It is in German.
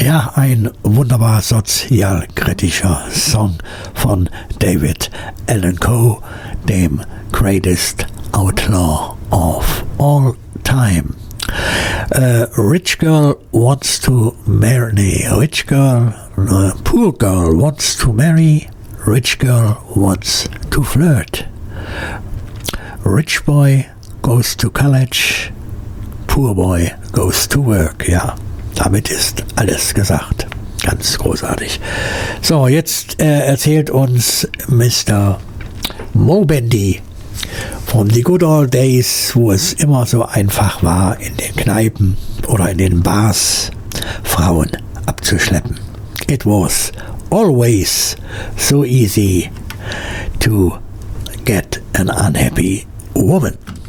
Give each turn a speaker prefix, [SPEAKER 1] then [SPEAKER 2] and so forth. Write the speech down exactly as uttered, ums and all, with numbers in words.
[SPEAKER 1] Ja, ein wunderbar sozialkritischer Song von David Allan Coe, dem Greatest Outlaw of All Time. Uh, rich girl wants to marry, rich girl, uh, poor girl wants to marry, rich girl wants to flirt. Rich boy goes to college, poor boy goes to work. Ja, damit ist alles gesagt. Ganz großartig. So, jetzt äh, erzählt uns Mister Moe Bandy von the good old days, wo es immer so einfach war, in den Kneipen oder in den Bars Frauen abzuschleppen. It was always so easy to get an unhappy woman.